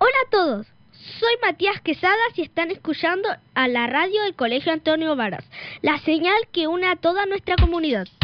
Hola a todos, soy Matías Quesadas y están escuchando a la radio del Colegio Antonio Varas, la señal que une a toda nuestra comunidad.